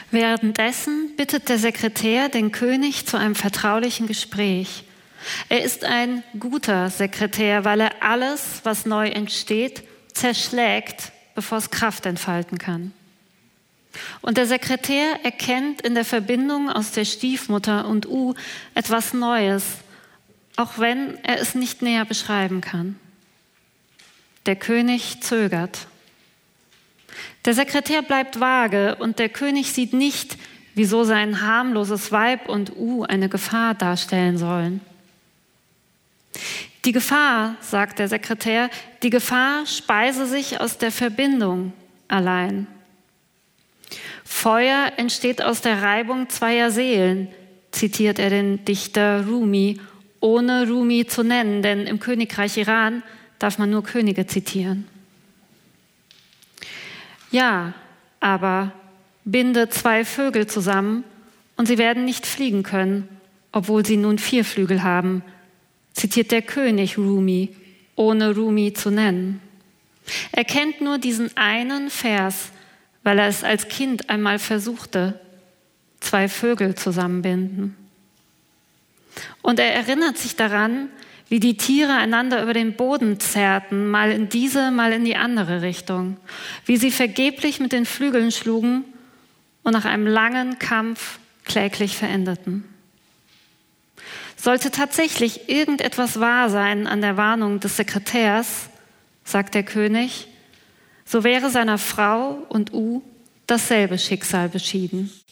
Währenddessen bittet der Sekretär den König zu einem vertraulichen Gespräch. Er ist ein guter Sekretär, weil er alles, was neu entsteht, zerschlägt, bevor es Kraft entfalten kann. Und der Sekretär erkennt in der Verbindung aus der Stiefmutter und etwas Neues, auch wenn er es nicht näher beschreiben kann. Der König zögert. Der Sekretär bleibt vage und der König sieht nicht, wieso sein harmloses Weib und eine Gefahr darstellen sollen. Die Gefahr, sagt der Sekretär, die Gefahr speise sich aus der Verbindung allein. Feuer entsteht aus der Reibung zweier Seelen, zitiert er den Dichter Rumi, ohne Rumi zu nennen, denn im Königreich Iran darf man nur Könige zitieren. Ja, aber binde 2 Vögel zusammen und sie werden nicht fliegen können, obwohl sie nun 4 Flügel haben, zitiert der König Rumi, ohne Rumi zu nennen. Er kennt nur diesen einen Vers, weil er es als Kind einmal versuchte, 2 Vögel zusammenbinden. Und er erinnert sich daran, wie die Tiere einander über den Boden zerrten, mal in diese, mal in die andere Richtung, wie sie vergeblich mit den Flügeln schlugen und nach einem langen Kampf kläglich verendeten. Sollte tatsächlich irgendetwas wahr sein an der Warnung des Sekretärs, sagt der König, so wäre seiner Frau und dasselbe Schicksal beschieden.